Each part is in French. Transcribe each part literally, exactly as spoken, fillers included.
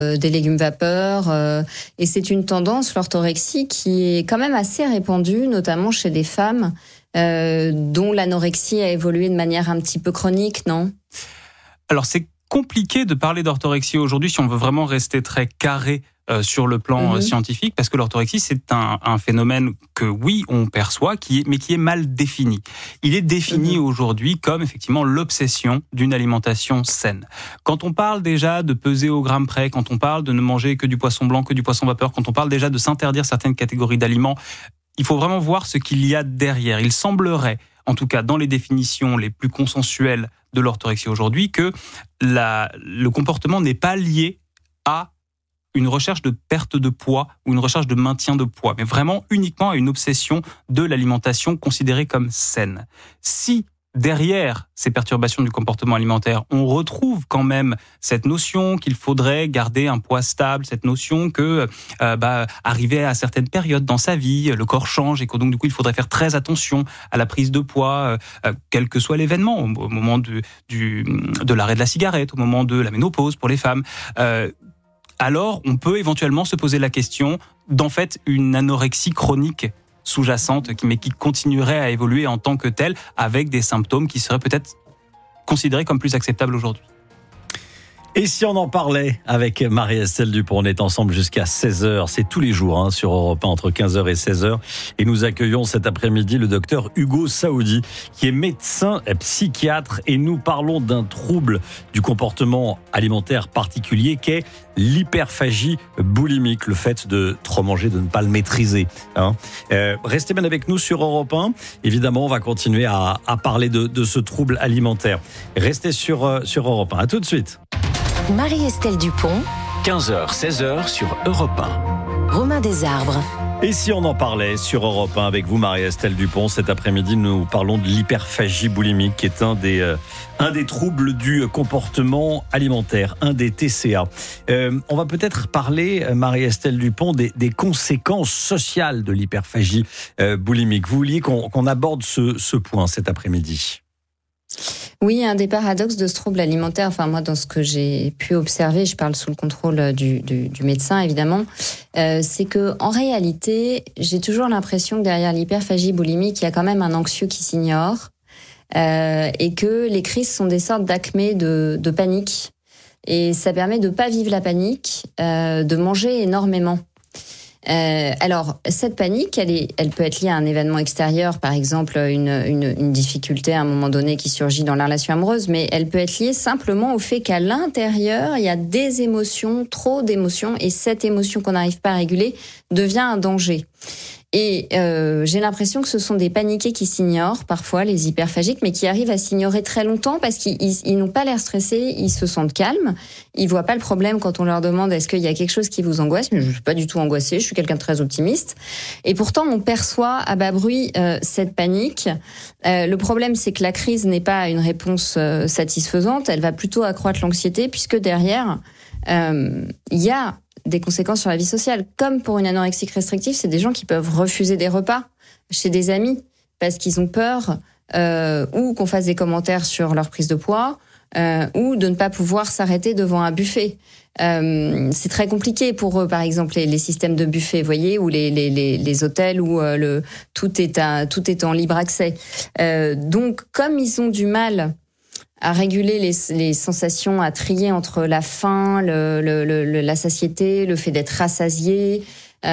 euh, des légumes vapeur. Euh, et c'est une tendance, l'orthorexie, qui est quand même assez répandue, notamment chez des femmes euh, dont l'anorexie a évolué de manière un petit peu chronique, non ? Alors c'est compliqué de parler d'orthorexie aujourd'hui si on veut vraiment rester très carré euh, sur le plan mmh. scientifique, parce que l'orthorexie c'est un, un phénomène que oui on perçoit, qui est, mais qui est mal défini. Il est défini mmh. aujourd'hui comme effectivement l'obsession d'une alimentation saine. Quand on parle déjà de peser au gramme près, quand on parle de ne manger que du poisson blanc, que du poisson vapeur, quand on parle déjà de s'interdire certaines catégories d'aliments, il faut vraiment voir ce qu'il y a derrière. Il semblerait, en tout cas dans les définitions les plus consensuelles de l'orthorexie aujourd'hui, que la, le comportement n'est pas lié à une recherche de perte de poids ou une recherche de maintien de poids, mais vraiment uniquement à une obsession de l'alimentation considérée comme saine. Si derrière ces perturbations du comportement alimentaire, on retrouve quand même cette notion qu'il faudrait garder un poids stable, cette notion que euh, bah, arrivé à certaines périodes dans sa vie, le corps change et que donc du coup il faudrait faire très attention à la prise de poids, euh, quel que soit l'événement, au, au moment du, du, de l'arrêt de la cigarette, au moment de la ménopause pour les femmes. Euh, alors on peut éventuellement se poser la question d'en fait une anorexie chronique sous-jacente, mais qui continuerait à évoluer en tant que telle, avec des symptômes qui seraient peut-être considérés comme plus acceptables aujourd'hui. Et si on en parlait avec Marie-Estelle Dupont, on est ensemble jusqu'à seize heures, c'est tous les jours hein, sur Europe un entre quinze heures et seize heures. Et nous accueillons cet après-midi le docteur Hugo Saoudi, qui est médecin et psychiatre, et nous parlons d'un trouble du comportement alimentaire particulier qu'est l'hyperphagie boulimique, le fait de trop manger, de ne pas le maîtriser. Hein. Euh, restez bien avec nous sur Europe un. Évidemment, on va continuer à, à parler de, de ce trouble alimentaire. Restez sur, euh, sur Europe un. À tout de suite. Marie-Estelle Dupont, quinze heures seize heures sur Europe un. Romain Desarbres. Et si on en parlait sur Europe un avec vous, Marie-Estelle Dupont, cet après-midi, nous parlons de l'hyperphagie boulimique, qui est un des, euh, un des troubles du comportement alimentaire, un des T C A. Euh, on va peut-être parler, Marie-Estelle Dupont, des, des conséquences sociales de l'hyperphagie euh, boulimique. Vous vouliez qu'on, qu'on aborde ce, ce point cet après-midi ? Oui, un des paradoxes de ce trouble alimentaire, enfin moi dans ce que j'ai pu observer, je parle sous le contrôle du, du, du médecin évidemment, euh, c'est que en réalité, j'ai toujours l'impression que derrière l'hyperphagie boulimique, il y a quand même un anxieux qui s'ignore euh, et que les crises sont des sortes d'acmé de, de panique. Et ça permet de pas vivre la panique, euh, de manger énormément. Euh, alors, cette panique, elle, est, elle peut être liée à un événement extérieur, par exemple une, une, une difficulté à un moment donné qui surgit dans la relation amoureuse, mais elle peut être liée simplement au fait qu'à l'intérieur, il y a des émotions, trop d'émotions, et cette émotion qu'on n'arrive pas à réguler devient un danger. Et euh, j'ai l'impression que ce sont des paniqués qui s'ignorent parfois, les hyperphagiques, mais qui arrivent à s'ignorer très longtemps parce qu'ils ils, ils n'ont pas l'air stressés, ils se sentent calmes, ils voient pas le problème quand on leur demande est-ce qu'il y a quelque chose qui vous angoisse. Mais je suis pas du tout angoissée, je suis quelqu'un de très optimiste. Et pourtant, on perçoit à bas bruit euh, cette panique. Euh, le problème, c'est que la crise n'est pas une réponse euh, satisfaisante, elle va plutôt accroître l'anxiété puisque derrière, il euh, y a des conséquences sur la vie sociale. Comme pour une anorexie restrictive, c'est des gens qui peuvent refuser des repas chez des amis parce qu'ils ont peur euh, ou qu'on fasse des commentaires sur leur prise de poids euh, ou de ne pas pouvoir s'arrêter devant un buffet. Euh, c'est très compliqué pour eux, par exemple, les, les systèmes de buffet, vous voyez, ou les, les, les, les hôtels où euh, le, tout, est à, tout est en libre accès. Euh, donc, comme ils ont du mal à réguler les, les sensations, à trier entre la faim, le, le, le, la satiété, le fait d'être rassasié,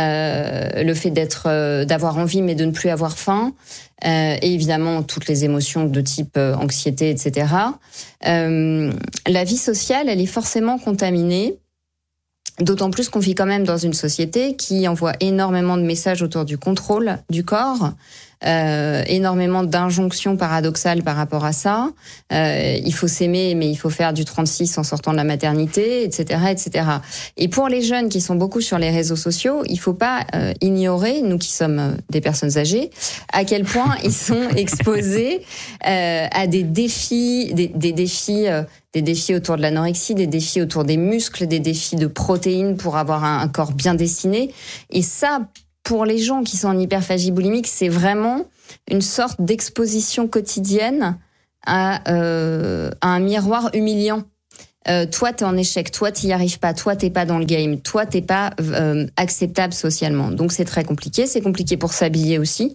euh, le fait d'être, euh, d'avoir envie mais de ne plus avoir faim, euh, et évidemment toutes les émotions de type euh, anxiété, et cetera. Euh, la vie sociale, elle est forcément contaminée, d'autant plus qu'on vit quand même dans une société qui envoie énormément de messages autour du contrôle du corps, Euh, énormément d'injonctions paradoxales par rapport à ça. Euh, il faut s'aimer, mais il faut faire du trente-six en sortant de la maternité, et cetera, et cetera. Et pour les jeunes qui sont beaucoup sur les réseaux sociaux, il faut pas euh, ignorer, nous qui sommes des personnes âgées, à quel point ils sont exposés euh, à des défis, des, des défis. Euh, des défis autour de l'anorexie, des défis autour des muscles, des défis de protéines pour avoir un, un corps bien dessiné. Et ça, pour les gens qui sont en hyperphagie boulimique, c'est vraiment une sorte d'exposition quotidienne à, euh, à un miroir humiliant. euh, toi t'es en échec, toi t'y arrives pas, toi t'es pas dans le game, toi t'es pas euh, acceptable socialement. Donc c'est très compliqué, c'est compliqué pour s'habiller aussi.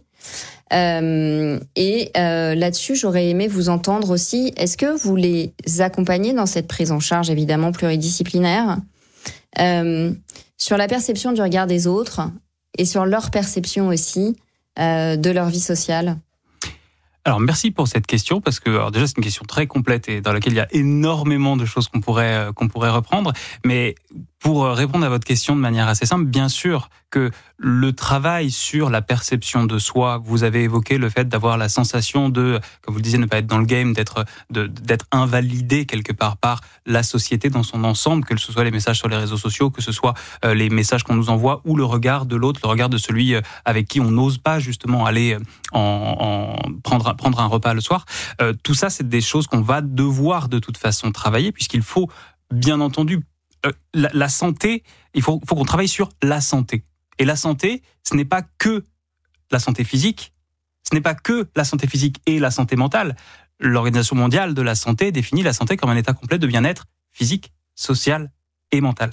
Euh, et euh, là-dessus, j'aurais aimé vous entendre aussi. Est-ce que vous les accompagnez dans cette prise en charge, évidemment pluridisciplinaire, euh, sur la perception du regard des autres et sur leur perception aussi euh, de leur vie sociale? Alors merci pour cette question parce que alors déjà c'est une question très complète et dans laquelle il y a énormément de choses qu'on pourrait qu'on pourrait reprendre. Mais pour répondre à votre question de manière assez simple, bien sûr que le travail sur la perception de soi, vous avez évoqué le fait d'avoir la sensation de, comme vous le disiez, ne pas être dans le game, d'être de, d'être invalidé quelque part par la société dans son ensemble, que ce soit les messages sur les réseaux sociaux, que ce soit euh, les messages qu'on nous envoie ou le regard de l'autre, le regard de celui avec qui on n'ose pas justement aller en, en prendre prendre un repas le soir. Euh, tout ça, c'est des choses qu'on va devoir de toute façon travailler puisqu'il faut bien entendu euh, la, la santé. Il faut, faut qu'on travaille sur la santé. Et la santé, ce n'est pas que la santé physique, ce n'est pas que la santé physique et la santé mentale. L'Organisation mondiale de la santé définit la santé comme un état complet de bien-être physique, social et mental.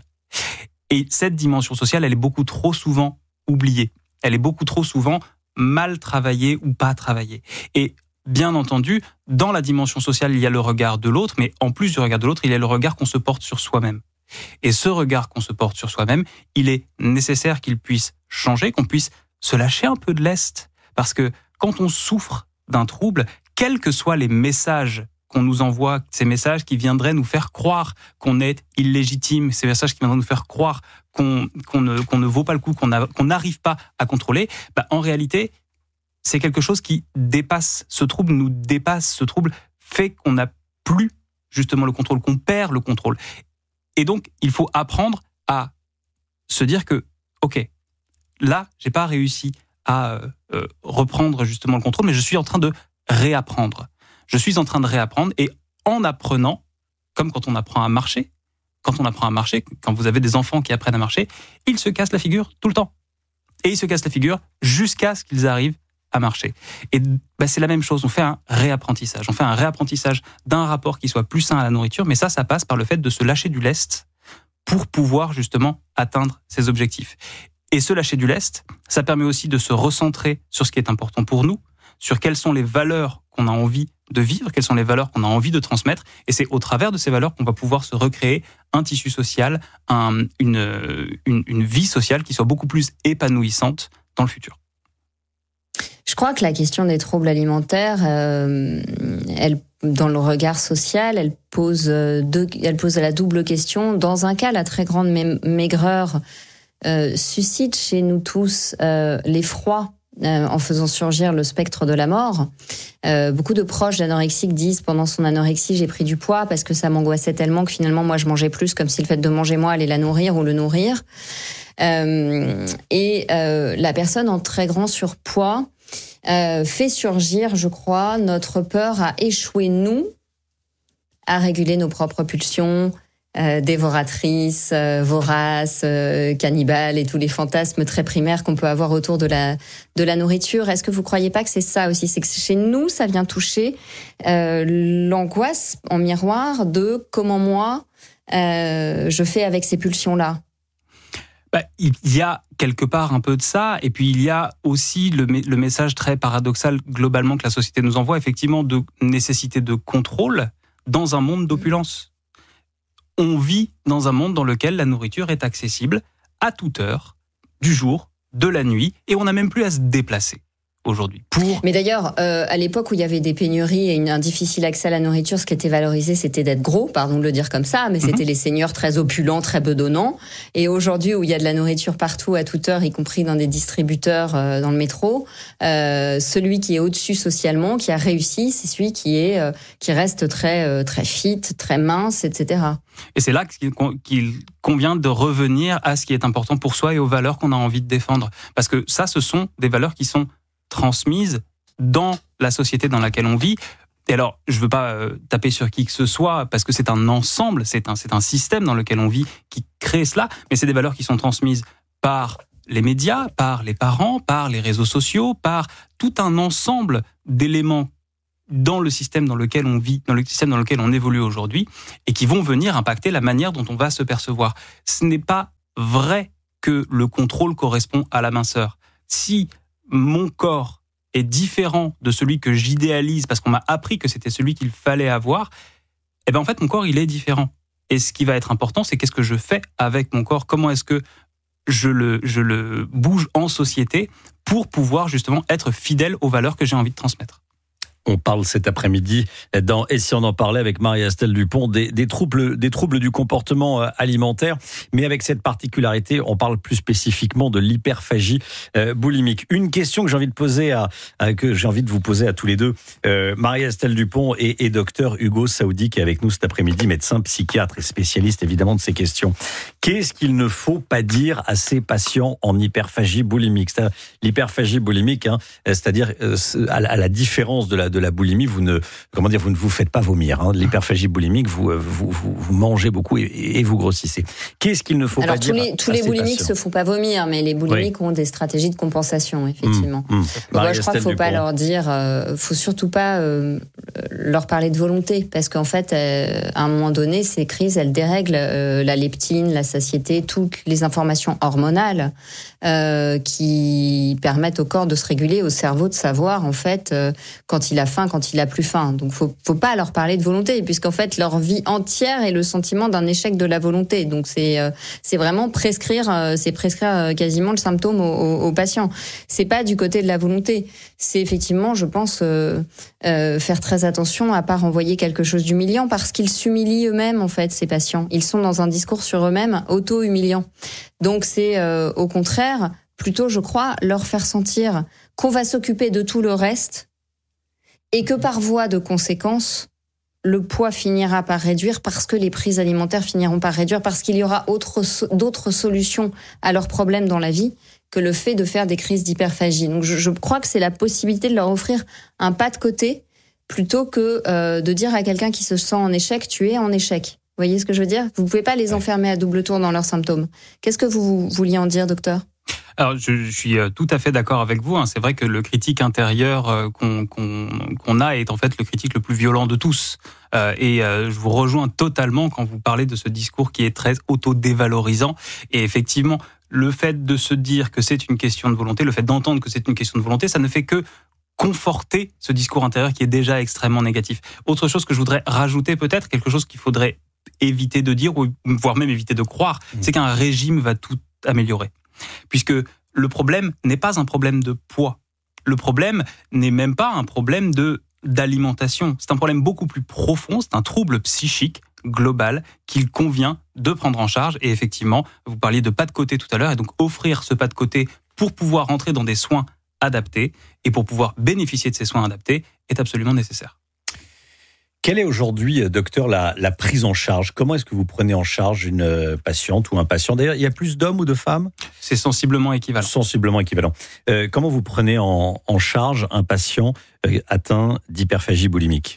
Et cette dimension sociale, elle est beaucoup trop souvent oubliée. Elle est beaucoup trop souvent mal travaillée ou pas travaillée. Et bien entendu, dans la dimension sociale, il y a le regard de l'autre, mais en plus du regard de l'autre, il y a le regard qu'on se porte sur soi-même. Et ce regard qu'on se porte sur soi-même, il est nécessaire qu'il puisse changer, qu'on puisse se lâcher un peu de lest. Parce que quand on souffre d'un trouble, quels que soient les messages qu'on nous envoie, ces messages qui viendraient nous faire croire qu'on est illégitime, ces messages qui viendraient nous faire croire qu'on, qu'on, ne, qu'on ne vaut pas le coup, qu'on, a, qu'on n'arrive pas à contrôler, bah en réalité, c'est quelque chose qui dépasse, ce trouble nous dépasse, ce trouble fait qu'on n'a plus justement le contrôle, qu'on perd le contrôle. Et donc, il faut apprendre à se dire que, ok, là, j'ai pas réussi à euh, reprendre justement le contrôle, mais je suis en train de réapprendre. Je suis en train de réapprendre et en apprenant, comme quand on apprend à marcher, quand on apprend à marcher, quand vous avez des enfants qui apprennent à marcher, ils se cassent la figure tout le temps. Et ils se cassent la figure jusqu'à ce qu'ils arrivent à marcher. Et bah, c'est la même chose, on fait un réapprentissage. On fait un réapprentissage d'un rapport qui soit plus sain à la nourriture, mais ça, ça passe par le fait de se lâcher du lest pour pouvoir justement atteindre ses objectifs. Et se lâcher du lest, ça permet aussi de se recentrer sur ce qui est important pour nous, sur quelles sont les valeurs qu'on a envie de vivre, quelles sont les valeurs qu'on a envie de transmettre, et c'est au travers de ces valeurs qu'on va pouvoir se recréer un tissu social, un, une, une, une vie sociale qui soit beaucoup plus épanouissante dans le futur. Je crois que la question des troubles alimentaires, euh, elle, dans le regard social, elle pose, deux, elle pose la double question. Dans un cas, la très grande maigreur euh, suscite chez nous tous euh, l'effroi euh, en faisant surgir le spectre de la mort. Euh, beaucoup de proches d'anorexiques disent pendant son anorexie, j'ai pris du poids parce que ça m'angoissait tellement que finalement, moi, je mangeais plus, comme si le fait de manger moi allait la nourrir ou le nourrir. Euh, et euh, la personne en très grand surpoids Euh, fait surgir, je crois, notre peur à échouer, nous, à réguler nos propres pulsions euh, dévoratrices, euh, voraces, euh, cannibales et tous les fantasmes très primaires qu'on peut avoir autour de la, de la nourriture. Est-ce que vous croyez pas que c'est ça aussi? C'est que chez nous, ça vient toucher euh, l'angoisse en miroir de comment moi, euh, je fais avec ces pulsions-là. Bah, il y a quelque part un peu de ça, et puis il y a aussi le, le message très paradoxal globalement que la société nous envoie, effectivement, de nécessité de contrôle dans un monde d'opulence. On vit dans un monde dans lequel la nourriture est accessible à toute heure, du jour, de la nuit, et on n'a même plus à se déplacer aujourd'hui. Pour... Mais d'ailleurs, euh, à l'époque où il y avait des pénuries et une, un difficile accès à la nourriture, ce qui était valorisé, c'était d'être gros, pardon de le dire comme ça, mais mm-hmm. c'était les seigneurs très opulents, très bedonnants. Et aujourd'hui, où il y a de la nourriture partout, à toute heure, y compris dans des distributeurs euh, dans le métro, euh, celui qui est au-dessus socialement, qui a réussi, c'est celui qui est euh, qui reste très euh, très fit, très mince, et cetera. Et c'est là qu'il convient de revenir à ce qui est important pour soi et aux valeurs qu'on a envie de défendre. Parce que ça, ce sont des valeurs qui sont transmises dans la société dans laquelle on vit. Et alors, je ne veux pas euh, taper sur qui que ce soit, parce que c'est un ensemble, c'est un, c'est un système dans lequel on vit qui crée cela, mais c'est des valeurs qui sont transmises par les médias, par les parents, par les réseaux sociaux, par tout un ensemble d'éléments dans le système dans lequel on vit, dans le système dans lequel on évolue aujourd'hui, et qui vont venir impacter la manière dont on va se percevoir. Ce n'est pas vrai que le contrôle correspond à la minceur. Si mon corps est différent de celui que j'idéalise parce qu'on m'a appris que c'était celui qu'il fallait avoir, eh ben en fait mon corps il est différent. Et ce qui va être important, c'est qu'est-ce que je fais avec mon corps, comment est-ce que je le, je le bouge en société pour pouvoir justement être fidèle aux valeurs que j'ai envie de transmettre. On parle cet après-midi dans Et si on en parlait avec Marie-Estelle Dupont des, des, troubles, des troubles du comportement alimentaire, mais avec cette particularité, on parle plus spécifiquement de l'hyperphagie euh, boulimique. Une question que j'ai envie de poser à, à que j'ai envie de vous poser à tous les deux, euh, Marie-Estelle Dupont et, et docteur Hugo Saoudi qui est avec nous cet après-midi, médecin psychiatre et spécialiste évidemment de ces questions. Qu'est-ce qu'il ne faut pas dire à ces patients en hyperphagie boulimique? C'est-à-dire, l'hyperphagie boulimique, hein, c'est-à-dire euh, à, la, à la différence de la de la boulimie, vous ne, comment dire, vous ne vous faites pas vomir. Hein. L'hyperphagie boulimique, vous, vous, vous, vous mangez beaucoup et, et vous grossissez. Qu'est-ce qu'il ne faut Alors, pas tous dire les, à, tous à les ces boulimiques patients? se font pas vomir, mais les boulimiques oui. ont des stratégies de compensation, effectivement. Mmh, mmh. Moi, je crois qu'il ne faut pas leur dire, euh, faut surtout pas euh, leur parler de volonté, parce qu'en fait, euh, à un moment donné, ces crises, elles dérèglent euh, la leptine, la satiété, toutes les informations hormonales euh, qui permettent au corps de se réguler, au cerveau de savoir, en fait, euh, quand il a faim, quand il a plus faim. Donc, faut, faut pas leur parler de volonté, puisqu'en fait, leur vie entière est le sentiment d'un échec de la volonté. Donc, c'est, euh, c'est vraiment prescrire, euh, c'est prescrire euh, quasiment le symptôme aux, aux, aux patients. C'est pas du côté de la volonté. C'est effectivement, je pense, euh, euh, faire très attention à pas renvoyer quelque chose d'humiliant, parce qu'ils s'humilient eux-mêmes, en fait, ces patients. Ils sont dans un discours sur eux-mêmes auto-humiliant. Donc, c'est euh, au contraire, plutôt, je crois, leur faire sentir qu'on va s'occuper de tout le reste, et que par voie de conséquence, le poids finira par réduire parce que les prises alimentaires finiront par réduire, parce qu'il y aura autre, d'autres solutions à leurs problèmes dans la vie que le fait de faire des crises d'hyperphagie. Donc je, je crois que c'est la possibilité de leur offrir un pas de côté plutôt que euh, de dire à quelqu'un qui se sent en échec, tu es en échec. Vous voyez ce que je veux dire? Vous ne pouvez pas les enfermer à double tour dans leurs symptômes. Qu'est-ce que vous vouliez en dire, docteur? Alors, je, je suis tout à fait d'accord avec vous. Hein. C'est vrai que le critique intérieur qu'on, qu'on, qu'on a est en fait le critique le plus violent de tous. Euh, et euh, je vous rejoins totalement quand vous parlez de ce discours qui est très auto-dévalorisant. Et effectivement, le fait de se dire que c'est une question de volonté, le fait d'entendre que c'est une question de volonté, ça ne fait que conforter ce discours intérieur qui est déjà extrêmement négatif. Autre chose que je voudrais rajouter peut-être, quelque chose qu'il faudrait éviter de dire, ou voire même éviter de croire, mmh. c'est qu'un régime va tout améliorer. Puisque le problème n'est pas un problème de poids. Le problème n'est même pas un problème de, d'alimentation. C'est un problème beaucoup plus profond, c'est un trouble psychique global qu'il convient de prendre en charge. Et effectivement, vous parliez de pas de côté tout à l'heure, et donc offrir ce pas de côté pour pouvoir rentrer dans des soins adaptés et pour pouvoir bénéficier de ces soins adaptés est absolument nécessaire. Quelle est aujourd'hui, docteur, la, la prise en charge? Comment est-ce que vous prenez en charge une patiente ou un patient? D'ailleurs, il y a plus d'hommes ou de femmes? C'est sensiblement équivalent. Sensiblement équivalent. Euh, comment vous prenez en, en charge un patient euh, atteint d'hyperphagie boulimique?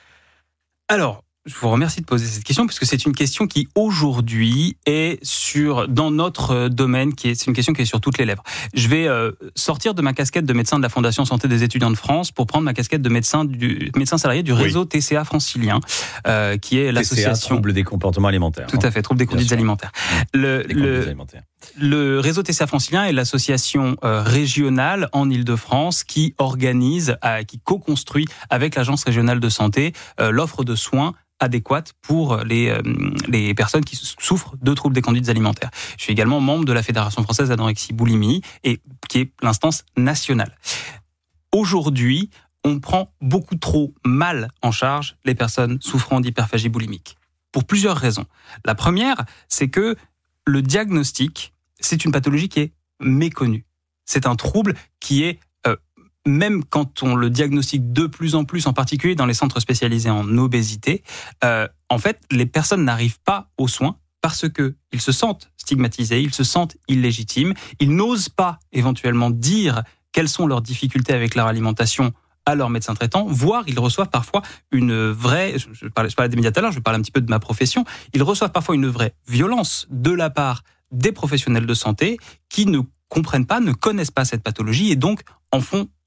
Alors, je vous remercie de poser cette question, parce que c'est une question qui, aujourd'hui, est sur, dans notre domaine, qui est, c'est une question qui est sur toutes les lèvres. Je vais euh, sortir de ma casquette de médecin de la Fondation Santé des étudiants de France pour prendre ma casquette de médecin, du, médecin salarié du réseau oui. T C A francilien, euh, qui est l'association... T C A, trouble des comportements alimentaires. Tout à fait, trouble des conduites alimentaires. Le, des le, alimentaires. Le réseau T C A francilien est l'association euh, régionale en Île-de-France qui organise, euh, qui co-construit avec l'Agence régionale de santé euh, l'offre de soins adéquate pour les, euh, les personnes qui souffrent de troubles des conduites alimentaires. Je suis également membre de la Fédération française d'anorexie boulimie, et qui est l'instance nationale. Aujourd'hui, on prend beaucoup trop mal en charge les personnes souffrant d'hyperphagie boulimique, pour plusieurs raisons. La première, c'est que le diagnostic, c'est une pathologie qui est méconnue. C'est un trouble qui est même quand on le diagnostique de plus en plus, en particulier dans les centres spécialisés en obésité, euh, en fait, les personnes n'arrivent pas aux soins parce qu'ils se sentent stigmatisés, ils se sentent illégitimes, ils n'osent pas éventuellement dire quelles sont leurs difficultés avec leur alimentation à leur médecin traitant, voire ils reçoivent parfois une vraie, je parlais, je parlais des médias tout à l'heure, je vais parler un petit peu de ma profession, ils reçoivent parfois une vraie violence de la part des professionnels de santé qui ne comprennent pas, ne connaissent pas cette pathologie et donc en font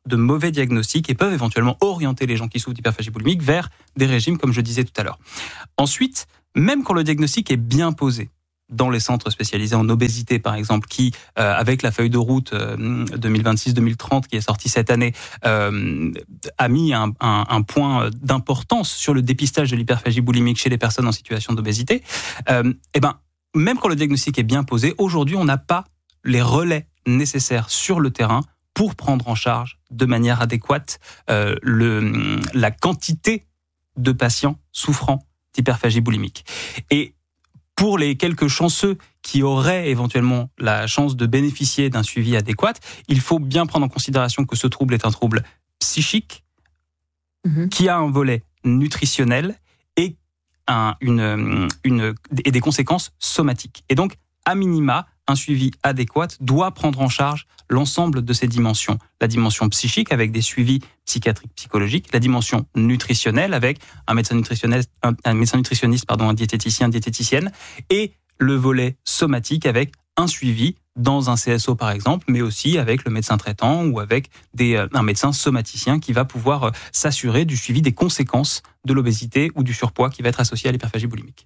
de mauvais diagnostics et peuvent éventuellement orienter les gens qui souffrent d'hyperphagie boulimique vers des régimes, comme je disais tout à l'heure. Ensuite, même quand le diagnostic est bien posé, dans les centres spécialisés en obésité, par exemple, qui, euh, avec la feuille de route euh, deux mille vingt-six deux mille trente qui est sortie cette année, euh, a mis un, un, un point d'importance sur le dépistage de l'hyperphagie boulimique chez les personnes en situation d'obésité. Euh, et ben, même quand le diagnostic est bien posé, aujourd'hui, on n'a pas les relais nécessaires sur le terrain pour prendre en charge de manière adéquate euh, le, la quantité de patients souffrant d'hyperphagie boulimique. Et pour les quelques chanceux qui auraient éventuellement la chance de bénéficier d'un suivi adéquat, il faut bien prendre en considération que ce trouble est un trouble psychique, mmh. qui a un volet nutritionnel et, un, une, une, et des conséquences somatiques. Et donc, à minima, un suivi adéquat doit prendre en charge l'ensemble de ces dimensions. La dimension psychique avec des suivis psychiatriques, psychologiques, la dimension nutritionnelle avec un médecin nutritionniste, un, un médecin nutritionniste, pardon, un diététicien, diététicienne, et le volet somatique avec un suivi dans un C S O par exemple, mais aussi avec le médecin traitant ou avec des, un médecin somaticien qui va pouvoir s'assurer du suivi des conséquences de l'obésité ou du surpoids qui va être associé à l'hyperphagie boulimique.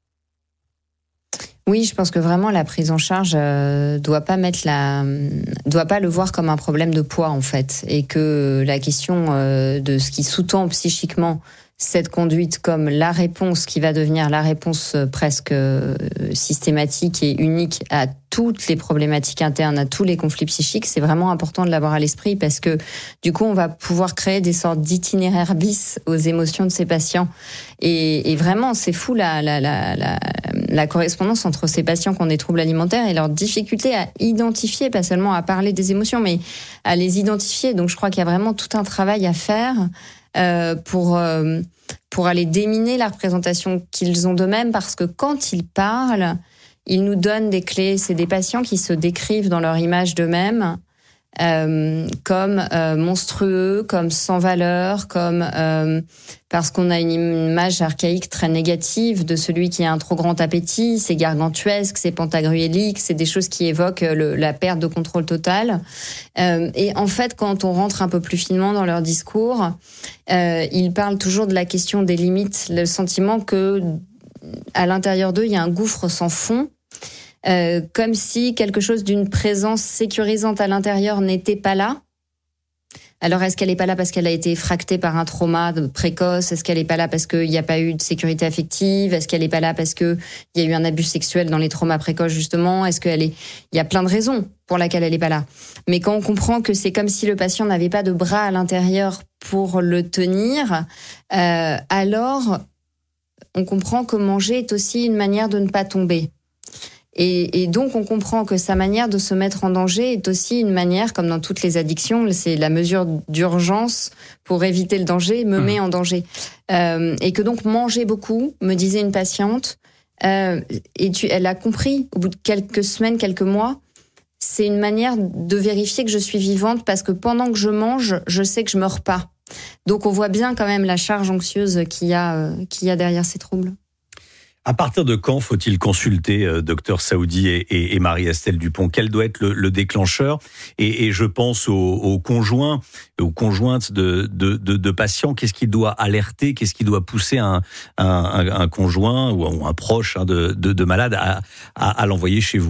Oui, je pense que vraiment la prise en charge euh, doit pas mettre la, doit pas le voir comme un problème de poids en fait, et que la question euh, de ce qui sous-tend psychiquement cette conduite comme la réponse qui va devenir la réponse presque systématique et unique à toutes les problématiques internes, à tous les conflits psychiques, c'est vraiment important de l'avoir à l'esprit parce que du coup, on va pouvoir créer des sortes d'itinéraires bis aux émotions de ces patients. Et, et vraiment, c'est fou la, la, la, la, la correspondance entre ces patients qui ont des troubles alimentaires et leur difficulté à identifier, pas seulement à parler des émotions, mais à les identifier. Donc, je crois qu'il y a vraiment tout un travail à faire Euh, pour euh, pour aller déminer la représentation qu'ils ont d'eux-mêmes, parce que quand ils parlent, ils nous donnent des clés. C'est des patients qui se décrivent dans leur image d'eux-mêmes euh, comme euh, monstrueux, comme sans valeur, comme euh, parce qu'on a une image archaïque très négative de celui qui a un trop grand appétit, c'est gargantuesque, c'est pantagruélique, c'est des choses qui évoquent le, la perte de contrôle total. Euh, et en fait, quand on rentre un peu plus finement dans leur discours, euh, ils parlent toujours de la question des limites, le sentiment que à l'intérieur d'eux, il y a un gouffre sans fond. Euh, comme si quelque chose d'une présence sécurisante à l'intérieur n'était pas là. Alors, est-ce qu'elle n'est pas là parce qu'elle a été fractée par un trauma précoce ? Est-ce qu'elle n'est pas là parce qu'il n'y a pas eu de sécurité affective ? Est-ce qu'elle n'est pas là parce qu'il y a eu un abus sexuel dans les traumas précoces, justement ? Est-ce qu'elle est... Il y a plein de raisons pour lesquelles elle n'est pas là. Mais quand on comprend que c'est comme si le patient n'avait pas de bras à l'intérieur pour le tenir, euh, alors on comprend que manger est aussi une manière de ne pas tomber. Et, et donc, on comprend que sa manière de se mettre en danger est aussi une manière, comme dans toutes les addictions, c'est la mesure d'urgence pour éviter le danger, me mmh. met en danger. Euh, et que donc, manger beaucoup, me disait une patiente, euh, et tu, elle a compris, au bout de quelques semaines, quelques mois, c'est une manière de vérifier que je suis vivante, parce que pendant que je mange, je sais que je meurs pas. Donc, on voit bien quand même la charge anxieuse qu'il y a, euh, qu'il y a derrière ces troubles. À partir de quand faut-il consulter euh, docteur Saoudi et, et, et Marie-Estelle Dupont ? Quel doit être le, le déclencheur ? et, et je pense aux, aux conjoints, aux conjointes de, de, de, de patients. Qu'est-ce qui doit alerter ? Qu'est-ce qui doit pousser un, un, un conjoint ou un proche hein, de, de, de malade à, à, à l'envoyer chez vous ?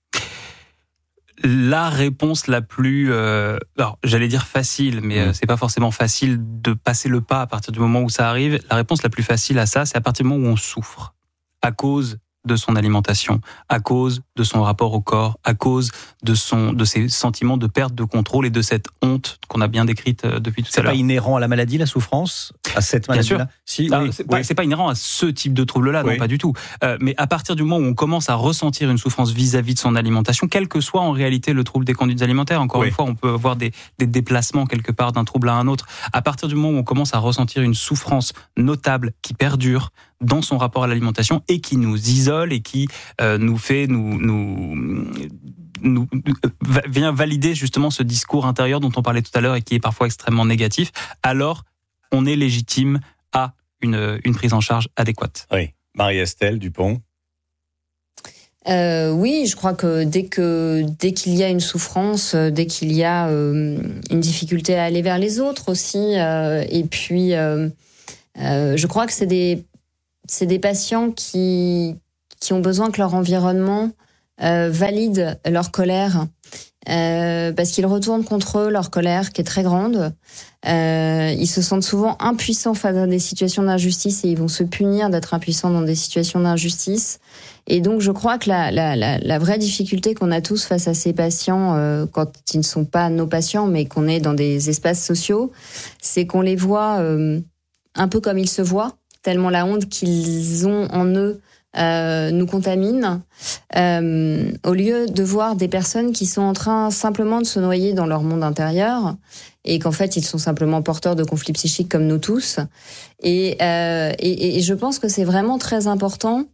La réponse la plus, euh, alors j'allais dire facile, mais euh, c'est pas forcément facile de passer le pas à partir du moment où ça arrive. La réponse la plus facile à ça, c'est à partir du moment où on souffre. À cause de son alimentation, à cause de son rapport au corps, à cause de son, de ses sentiments de perte de contrôle et de cette honte qu'on a bien décrite depuis tout à l'heure. C'est pas inhérent à la maladie, la souffrance, à cette maladie-là ? Si, ah, oui, c'est, oui. Pas, c'est pas inhérent à ce type de trouble-là, oui. Non, pas du tout. Euh, mais à partir du moment où on commence à ressentir une souffrance vis-à-vis de son alimentation, quel que soit en réalité le trouble des conduites alimentaires, encore oui. une fois, on peut avoir des, des déplacements quelque part d'un trouble à un autre. À partir du moment où on commence à ressentir une souffrance notable qui perdure dans son rapport à l'alimentation et qui nous isole et qui euh, nous fait nous nous nous, euh, vient valider justement ce discours intérieur dont on parlait tout à l'heure et qui est parfois extrêmement négatif, alors on est légitime à une, une prise en charge adéquate. Oui. Marie-Estelle Dupont. Euh, oui, je crois que dès que dès qu'il y a une souffrance, dès qu'il y a euh, une difficulté à aller vers les autres aussi, euh, et puis euh, euh, je crois que c'est des c'est des patients qui qui ont besoin que leur environnement euh, valide leur colère, euh, parce qu'ils retournent contre eux leur colère qui est très grande. Euh, ils se sentent souvent impuissants face à des situations d'injustice et ils vont se punir d'être impuissants dans des situations d'injustice. Et donc, je crois que la, la, la, la vraie difficulté qu'on a tous face à ces patients, euh, quand ils ne sont pas nos patients, mais qu'on est dans des espaces sociaux, c'est qu'on les voit euh, un peu comme ils se voient, tellement la honte qu'ils ont en eux euh, nous contamine, euh, au lieu de voir des personnes qui sont en train simplement de se noyer dans leur monde intérieur et qu'en fait, ils sont simplement porteurs de conflits psychiques comme nous tous. Et, euh, et, et je pense que c'est vraiment très important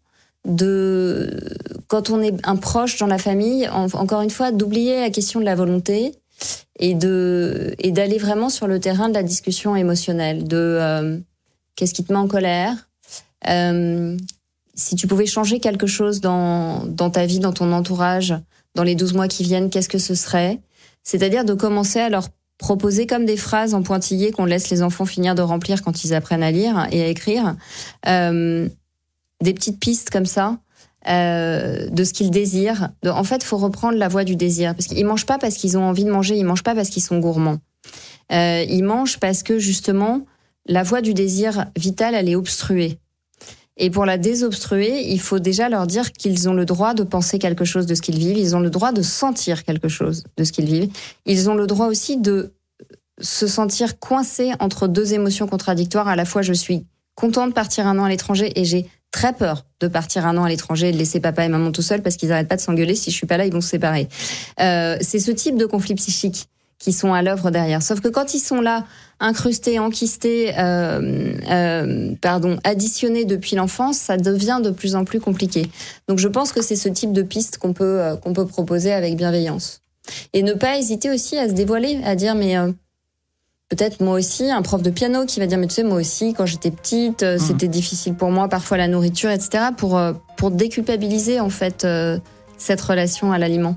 de, quand on est un proche dans la famille, en, encore une fois, d'oublier la question de la volonté et de et d'aller vraiment sur le terrain de la discussion émotionnelle, de euh, qu'est-ce qui te met en colère, euh, si tu pouvais changer quelque chose dans dans ta vie, dans ton entourage, dans les douze mois qui viennent, qu'est-ce que ce serait ? C'est-à-dire de commencer à leur proposer comme des phrases en pointillé qu'on laisse les enfants finir de remplir quand ils apprennent à lire et à écrire, euh, des petites pistes comme ça, euh, de ce qu'ils désirent. De, en fait, il faut reprendre la voie du désir. Parce qu'ils mangent pas parce qu'ils ont envie de manger, ils mangent pas parce qu'ils sont gourmands. Euh, ils mangent parce que, justement, la voie du désir vital, elle est obstruée. Et pour la désobstruer, il faut déjà leur dire qu'ils ont le droit de penser quelque chose de ce qu'ils vivent, ils ont le droit de sentir quelque chose de ce qu'ils vivent. Ils ont le droit aussi de se sentir coincés entre deux émotions contradictoires. À la fois, je suis contente de partir un an à l'étranger et j'ai très peur de partir un an à l'étranger et de laisser papa et maman tout seuls parce qu'ils n'arrêtent pas de s'engueuler. Si je suis pas là, ils vont se séparer. Euh, c'est ce type de conflits psychiques qui sont à l'œuvre derrière. Sauf que quand ils sont là, incrustés, enquistés, euh, euh, pardon, additionnés depuis l'enfance, ça devient de plus en plus compliqué. Donc je pense que c'est ce type de piste qu'on peut euh, qu'on peut proposer avec bienveillance. Et ne pas hésiter aussi à se dévoiler, à dire mais euh, peut-être moi aussi, un prof de piano qui va dire mais tu sais moi aussi quand j'étais petite euh, mmh. c'était difficile pour moi parfois la nourriture et cetera pour euh, pour déculpabiliser en fait euh, cette relation à l'aliment.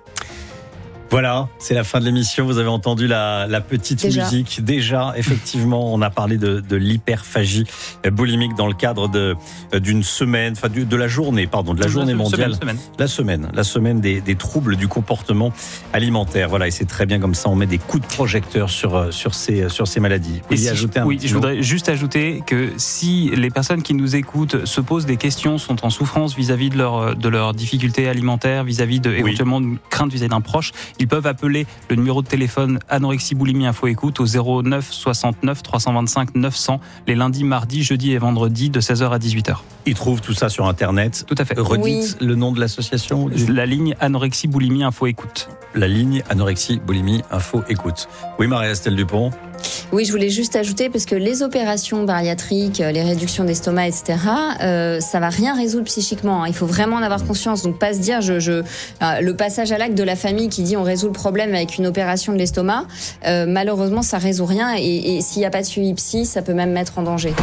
Voilà, c'est la fin de l'émission. Vous avez entendu la, la petite Déjà. musique. Déjà, effectivement, on a parlé de, de l'hyperphagie boulimique dans le cadre de, d'une semaine, enfin de, de la journée, pardon, de la journée mondiale. Semaine, semaine. La semaine, la semaine des, des troubles du comportement alimentaire. Voilà, et c'est très bien comme ça, on met des coups de projecteur sur, sur, ces, sur ces maladies. Vous si, ajouter un oui, petit je mot. voudrais juste ajouter que si les personnes qui nous écoutent se posent des questions, sont en souffrance vis-à-vis de leur, de leurs difficultés alimentaires, vis-à-vis de, oui. éventuellement d'une crainte vis-à-vis d'un proche, ils peuvent appeler le numéro de téléphone Anorexie Boulimie Info Écoute au zéro neuf soixante-neuf trois cent vingt-cinq neuf cents les lundis, mardis, jeudis et vendredis de seize heures à dix-huit heures. Ils trouvent tout ça sur Internet. Tout à fait. Redites Oui. le nom de l'association. La ligne Anorexie Boulimie Info Écoute. La ligne Anorexie Boulimie Info Écoute. Oui, Marie-Estelle Dupont. Oui, je voulais juste ajouter, parce que les opérations bariatriques, les réductions d'estomac, et cetera, euh, ça va rien résoudre psychiquement. Hein. Il faut vraiment en avoir conscience. Donc, pas se dire, je, je, euh, le passage à l'acte de la famille qui dit on résout le problème avec une opération de l'estomac, euh, malheureusement, ça résout rien. Et, et s'il n'y a pas de suivi psy, ça peut même mettre en danger.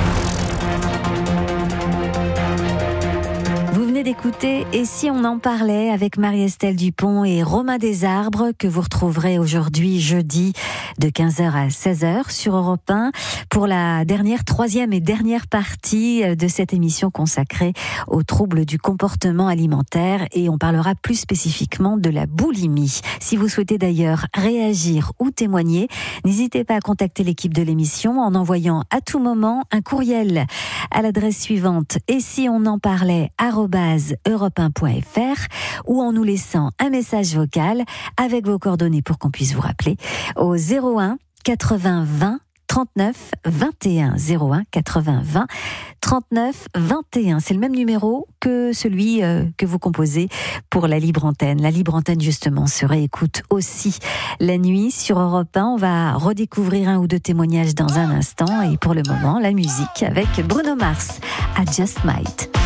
D'écouter Et si on en parlait avec Marie-Estelle Dupont et Romain Desarbres que vous retrouverez aujourd'hui jeudi de quinze heures à seize heures sur Europe un pour la dernière, troisième et dernière partie de cette émission consacrée aux troubles du comportement alimentaire et on parlera plus spécifiquement de la boulimie. Si vous souhaitez d'ailleurs réagir ou témoigner, n'hésitez pas à contacter l'équipe de l'émission en envoyant à tout moment un courriel à l'adresse suivante et si on en parlait arobase europe un point f r ou en nous laissant un message vocal avec vos coordonnées pour qu'on puisse vous rappeler au zéro un quatre-vingts vingt trente-neuf vingt et un zéro un quatre-vingts vingt trente-neuf vingt et un. C'est le même numéro que celui euh, que vous composez pour la libre antenne. La libre antenne justement se réécoute aussi la nuit sur Europe un. On va redécouvrir un ou deux témoignages dans un instant et pour le moment la musique avec Bruno Mars, I Just Might.